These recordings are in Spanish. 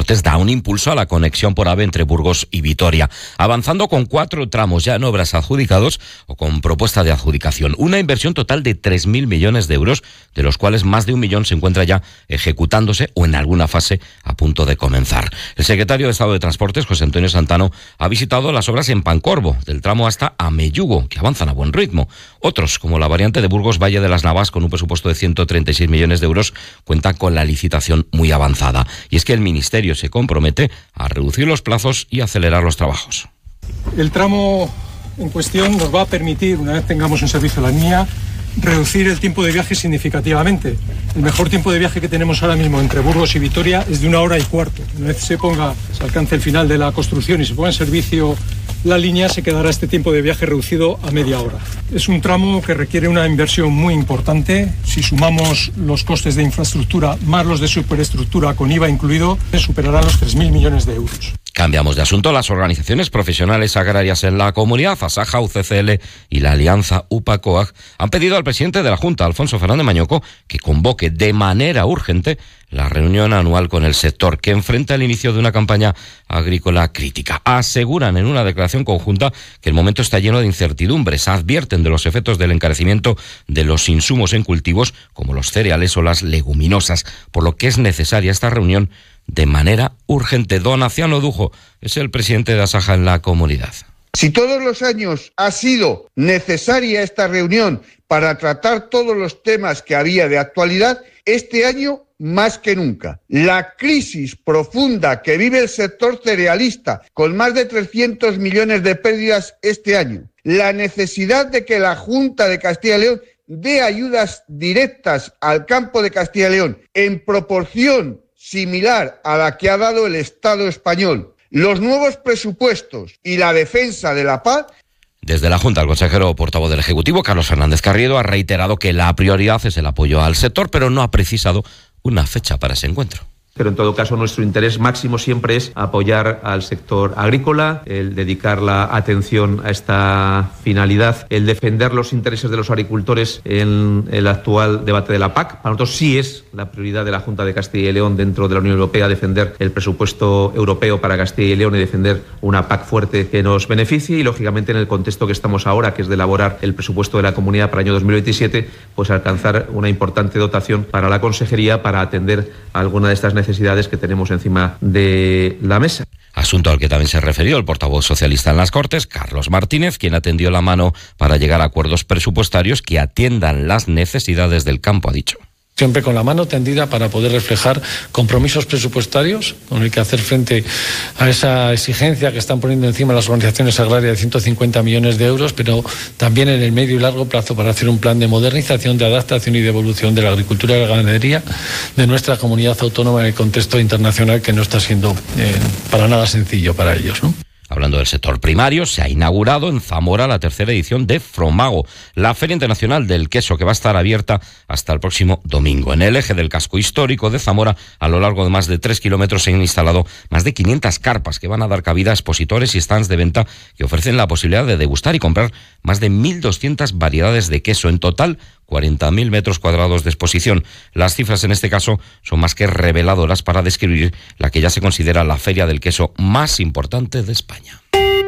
Transportes da un impulso a la conexión por AVE entre Burgos y Vitoria, avanzando con 4 tramos ya en obras adjudicados o con propuesta de adjudicación. Una inversión total de 3.000 millones de euros, de los cuales más de 1 millón se encuentra ya ejecutándose o en alguna fase a punto de comenzar. El secretario de Estado de Transportes, José Antonio Santano, ha visitado las obras en Pancorbo, del tramo hasta Ameyugo, que avanzan a buen ritmo. Otros, como la variante de Burgos Valle de las Navas, con un presupuesto de 136 millones de euros, cuentan con la licitación muy avanzada. Y es que el Ministerio se compromete a reducir los plazos y acelerar los trabajos. El tramo en cuestión nos va a permitir, una vez tengamos un servicio a la línea, reducir el tiempo de viaje significativamente. El mejor tiempo de viaje que tenemos ahora mismo entre Burgos y Vitoria es de 1 hora y cuarto. Una vez se alcance el final de la construcción y se ponga en servicio la línea, se quedará este tiempo de viaje reducido a media hora. Es un tramo que requiere una inversión muy importante. Si sumamos los costes de infraestructura más los de superestructura con IVA incluido, superará los 3.000 millones de euros. Cambiamos de asunto. Las organizaciones profesionales agrarias en la comunidad, Asaja, UCCL y la Alianza UPA-COAG, han pedido al presidente de la Junta, Alfonso Fernández Mañoco, que convoque de manera urgente la reunión anual con el sector, que enfrenta el inicio de una campaña agrícola crítica. Aseguran en una declaración conjunta que el momento está lleno de incertidumbres. Advierten de los efectos del encarecimiento de los insumos en cultivos, como los cereales o las leguminosas, por lo que es necesaria esta reunión de manera urgente. Don Aciano Dujo es el presidente de Asaja en la comunidad. Si todos los años ha sido necesaria esta reunión para tratar todos los temas que había de actualidad, este año más que nunca. La crisis profunda que vive el sector cerealista, con más de 300 millones de pérdidas este año. La necesidad de que la Junta de Castilla y León dé ayudas directas al campo de Castilla y León en proporción similar a la que ha dado el Estado español, los nuevos presupuestos y la defensa de la paz. Desde la Junta, el consejero portavoz del Ejecutivo, Carlos Fernández Carriedo, ha reiterado que la prioridad es el apoyo al sector, pero no ha precisado una fecha para ese encuentro. Pero en todo caso nuestro interés máximo siempre es apoyar al sector agrícola, el dedicar la atención a esta finalidad, el defender los intereses de los agricultores en el actual debate de la PAC. Para nosotros sí es la prioridad de la Junta de Castilla y León dentro de la Unión Europea defender el presupuesto europeo para Castilla y León y defender una PAC fuerte que nos beneficie y lógicamente en el contexto que estamos ahora, que es de elaborar el presupuesto de la Comunidad para el año 2027, pues alcanzar una importante dotación para la Consejería para atender a alguna de estas necesidades que tenemos encima de la mesa. Asunto al que también se refirió el portavoz socialista en las Cortes, Carlos Martínez, quien atendió la mano para llegar a acuerdos presupuestarios que atiendan las necesidades del campo, ha dicho. Siempre con la mano tendida para poder reflejar compromisos presupuestarios con el que hacer frente a esa exigencia que están poniendo encima las organizaciones agrarias de 150 millones de euros, pero también en el medio y largo plazo para hacer un plan de modernización, de adaptación y de evolución de la agricultura y la ganadería de nuestra comunidad autónoma en el contexto internacional que no está siendo para nada sencillo para ellos, ¿no? Hablando del sector primario, se ha inaugurado en Zamora la 3ª edición de Fromago, la Feria Internacional del Queso, que va a estar abierta hasta el próximo domingo. En el eje del casco histórico de Zamora, a lo largo de más de 3 kilómetros, se han instalado más de 500 carpas que van a dar cabida a expositores y stands de venta que ofrecen la posibilidad de degustar y comprar más de 1.200 variedades de queso. En total, 40.000 metros cuadrados de exposición. Las cifras en este caso son más que reveladoras para describir la que ya se considera la feria del queso más importante de España.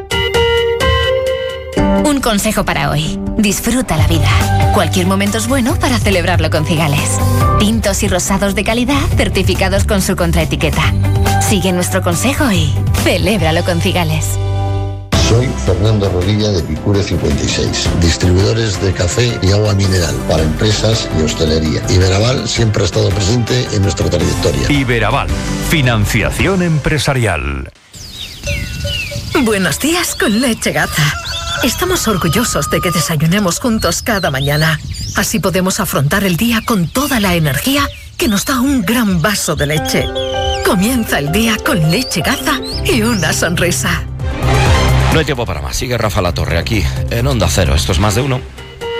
Un consejo para hoy. Disfruta la vida. Cualquier momento es bueno para celebrarlo con Cigales. Tintos y rosados de calidad certificados con su contraetiqueta. Sigue nuestro consejo y celébralo con Cigales. Soy Fernando Rodilla de Picure 56, distribuidores de café y agua mineral para empresas y hostelería. Iberaval siempre ha estado presente en nuestra trayectoria. Iberaval, financiación empresarial. Buenos días con Leche Gaza. Estamos orgullosos de que desayunemos juntos cada mañana. Así podemos afrontar el día con toda la energía que nos da un gran vaso de leche. Comienza el día con Leche Gaza y una sonrisa. No hay tiempo para más. Sigue Rafa Latorre aquí en Onda Cero. Esto es Más de Uno.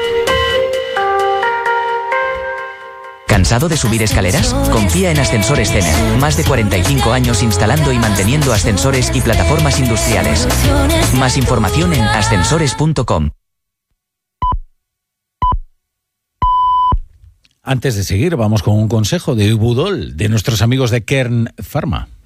¿Cansado de subir escaleras? Confía en Ascensores Zener. Más de 45 años instalando y manteniendo ascensores y plataformas industriales. Más información en ascensores.com. Antes de seguir, vamos con un consejo de Ubudol, de nuestros amigos de Kern Pharma.